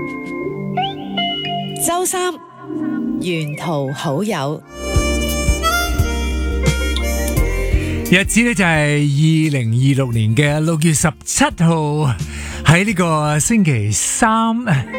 周三沿途好友， 日子咧就係2026年嘅6月17號，喺呢個星期三，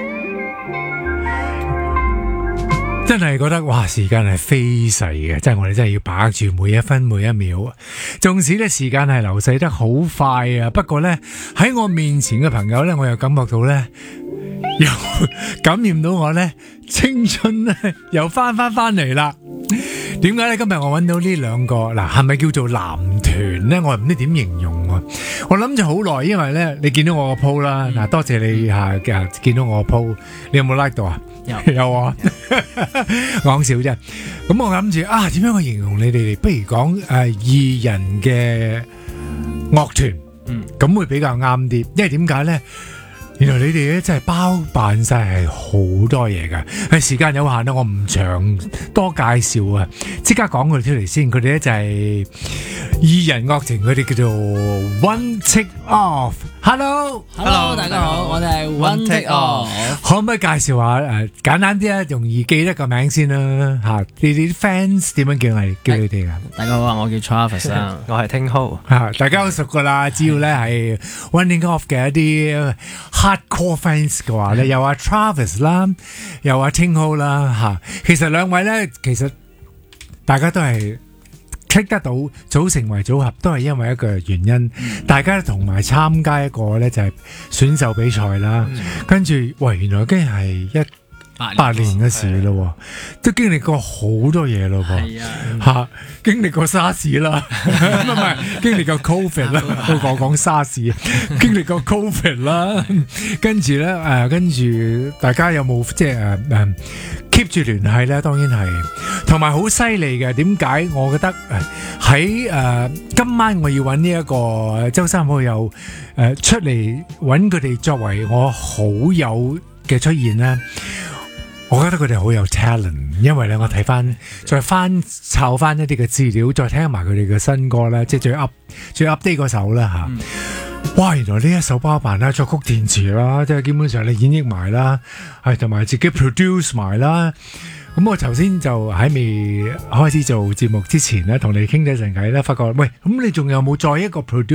真係覺得哇，時間係飛逝嘅，真係我哋真係要把握住每一分每一秒。縱使咧時間係流逝得好快啊，不過咧喺我面前嘅朋友咧，我又感覺到咧，又感染到我咧青春咧又翻嚟啦。點解咧？今日我揾到呢兩個嗱，係咪叫做男團咧？我又唔知點形容喎。我諗咗好耐，因為咧你見到我個 po 啦，嗱多謝你見到我個 po，你有冇 like 到啊？有啊，講笑啫。咁我諗住點樣去形容你哋？不如講二人嘅樂團，咁會比較啱啲。因為點解咧？原來你哋咧真係包辦晒係好多嘢㗎，係時間有限啦，我唔長多介紹啊，即刻講佢哋出嚟先。佢哋咧就係二人樂團，佢哋叫做 One Take Off。Hello， 大家好，我哋係 One Take Off。 可唔可以介紹下簡單啲啊，容易記得個名先啦嚇？你哋啲 fans 點樣叫你哋啊？ 大家好啊，我叫 Travis 啊， 我係 Ting Ho。 大家好熟噶啦，只要咧係 One Take Off 嘅一啲 hardcore fans 嘅話咧，有阿 Travis 啦，有阿 Ting Ho 啦嚇。其實兩位咧，其實大家都係click 得到，組成為組合，都係因為一個原因。大家同埋參加一個咧就係選秀比賽啦，跟住喂，原來竟然係18年嘅事咯，都經歷過好多嘢咯噃，經歷過沙士啦，唔係經歷過 Covid 啦，我講沙士，經歷過 Covid 啦，跟住咧跟住大家有冇即係keep 住聯繫咧？當然係，同埋好犀利嘅。點解？我覺得喺今晚我要揾呢一個周三好友出嚟揾佢哋作為我好友嘅出現咧。我覺得佢哋好有 talent， 因為咧我睇翻再抄翻一啲嘅資料，再聽埋佢哋嘅新歌啦，即係最 update 嗰首啦嚇。哇！原來呢一首包辦啦，作曲填詞啦，即係基本上你演繹埋啦，係同埋自己 produce 埋啦。咁我頭先就喺未開始做節目之前咧，同你傾咗陣偈咧，發覺喂，咁你仲有冇再一個 produce？